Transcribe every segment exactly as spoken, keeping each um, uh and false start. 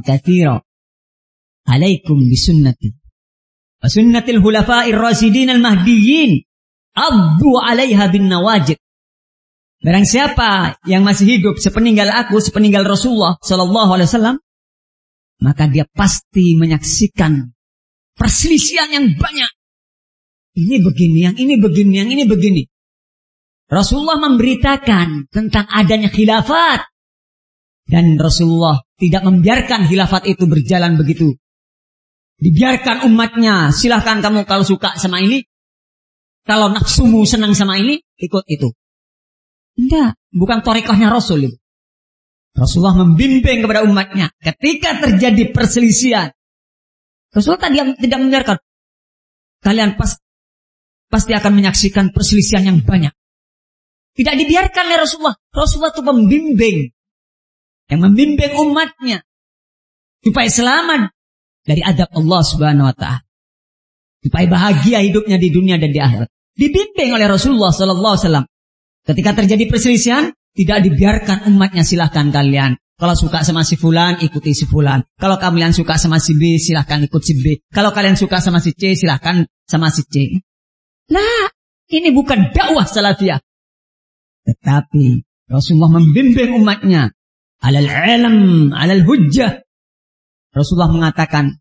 katsira. Alaikum bisunnati wa sunnatil khulafa'ir rasyidin al-mahdiyyin. Abdu 'alaiha bin nawajid. Barang siapa yang masih hidup sepeninggal aku, sepeninggal Rasulullah sallallahu alaihi wasallam, maka dia pasti menyaksikan perselisihan yang banyak. Ini begini, yang ini begini, yang ini begini. Rasulullah memberitakan tentang adanya khilafat. Dan Rasulullah tidak membiarkan khilafat itu berjalan begitu. Dibiarkan umatnya, silahkan kamu kalau suka sama ini. Kalau nafsumu senang sama ini, ikut itu. Tidak, bukan thariqahnya Rasul itu. Rasulullah membimbing kepada umatnya. Ketika terjadi perselisihan, Rasulullah tadi tidak membiarkan. Kalian pas, pasti akan menyaksikan perselisihan yang banyak. Tidak dibiarkan oleh Rasulullah. Rasulullah itu membimbing. Yang membimbing umatnya. Supaya selamat dari adab Allah subhanahu wa ta'ala. Supaya bahagia hidupnya di dunia dan di akhirat. Dibimbing oleh Rasulullah sallallahu alaihi wasallam. Ketika terjadi perselisihan, tidak dibiarkan umatnya, silahkan kalian. Kalau suka sama si fulan, ikuti si fulan. Kalau kalian suka sama si B, silahkan ikut si B. Kalau kalian suka sama si C, silahkan sama si C. Nah, ini bukan dakwah salafiyah. Tetapi Rasulullah membimbing umatnya. Alal ilm, alal hujjah. Rasulullah mengatakan,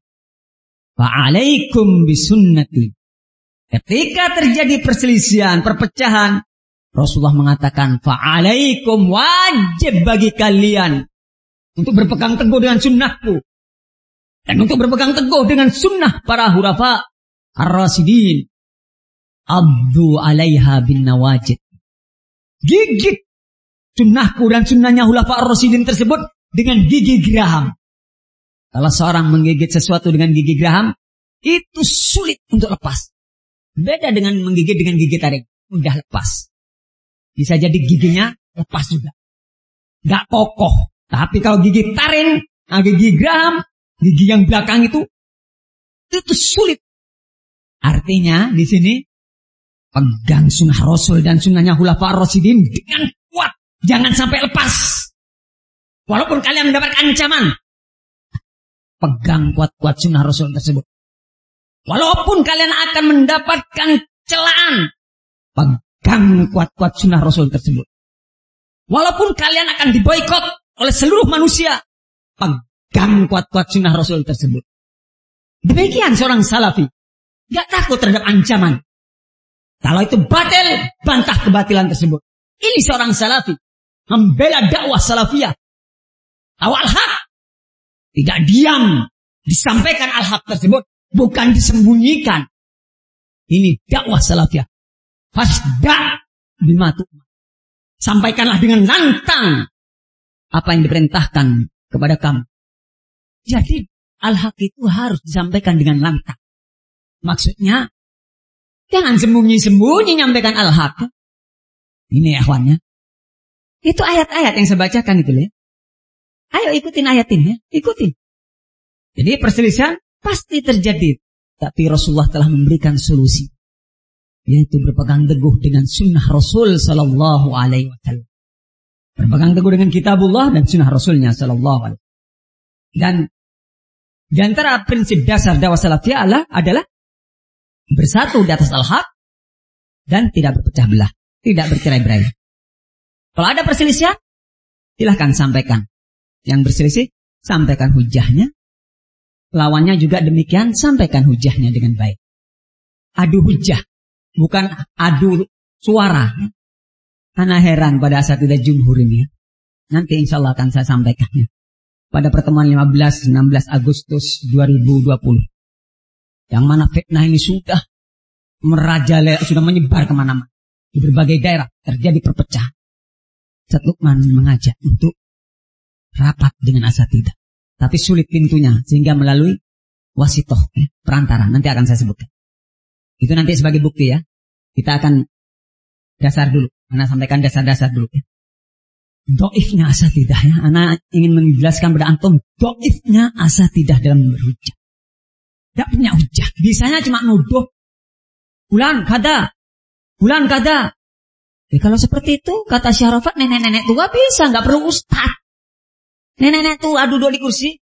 fa'alaikum bisunnati. Ketika terjadi perselisihan, perpecahan, Rasulullah mengatakan, fa'alaikum, wajib bagi kalian untuk berpegang teguh dengan sunnahku. Dan untuk berpegang teguh dengan sunnah para hurafa ar-rasyidin. Abdu 'alaiha bin nawajid. Gigit sunnahku dan sunnahnya hurafa ar-rasyidin tersebut dengan gigi geraham. Kalau seorang menggigit sesuatu dengan gigi geraham, itu sulit untuk lepas. Beda dengan menggigit dengan gigi taring. Mudah lepas. Bisa jadi giginya lepas juga. Gak kokoh. Tapi kalau gigi taring, gigi geraham, gigi yang belakang itu, itu sulit. Artinya di sini, pegang sunnah Rasul dan sunnahnya khulafa ar-rasyidin dengan kuat. Jangan sampai lepas. Walaupun kalian mendapatkan ancaman, pegang kuat-kuat sunnah Rasul tersebut. Walaupun kalian akan mendapatkan celaan, pegang kuat-kuat sunnah Rasul tersebut. Walaupun kalian akan diboikot oleh seluruh manusia, pegang kuat-kuat sunnah Rasul tersebut. Demikian seorang salafi. Gak takut terhadap ancaman. Kalau itu batil, bantah kebatilan tersebut. Ini seorang salafi. Membela dakwah salafiyah. Awal hak. Tidak diam. Disampaikan al-haq tersebut. Bukan disembunyikan. Ini dakwah salafiyah. Fasda' bima tu'mar. Sampaikanlah dengan lantang apa yang diperintahkan kepada kamu. Jadi al-haq itu harus disampaikan dengan lantang. Maksudnya, jangan sembunyi-sembunyi nyampaikan al-haq. Ini akhwannya. Itu ayat-ayat yang saya bacakan itu ya. Ayo ikutin ayat ini ya. Ikutin. Jadi perselisihan pasti terjadi. Tapi Rasulullah telah memberikan solusi. Yaitu berpegang teguh dengan sunnah Rasul sallallahu alaihi wasallam. Berpegang teguh dengan kitabullah dan sunnah Rasulnya sallallahu alaihi wasallam. Dan di antara prinsip dasar dakwah salafiyah adalah bersatu di atas al-haq dan tidak berpecah belah, tidak bercerai-berai. Kalau ada perselisihan, silahkan sampaikan. Yang berselisih, sampaikan hujahnya. Lawannya juga demikian, sampaikan hujahnya dengan baik. Adu hujah, bukan adu suara. Karena heran pada asatidzah jumhur ini. Nanti insya Allah akan saya sampaikannya. Pada pertemuan lima belas enam belas Agustus dua ribu dua puluh. Yang mana fitnah ini sudah merajalela, sudah menyebar kemana-mana. Di berbagai daerah terjadi perpecahan. Ustaz Lukman mengajak untuk rapat dengan asatidzah. Tapi sulit pintunya, sehingga melalui wasitoh, ya, perantara. Nanti akan saya sebutkan. Itu nanti sebagai bukti ya. Kita akan dasar dulu. Ana sampaikan dasar-dasar dulu ya. Doifnya asatidzah ya. Ana ingin menjelaskan pada antum doifnya asatidzah dalam berhujah. Tidak punya hujah. Bisanya cuma nuduh. Bulan kada. Bulan kada. Ya, kalau seperti itu, kata Syarafat, nenek-nenek tua bisa. Nggak perlu ustaz. Nenek-nenek tua duduk di kursi.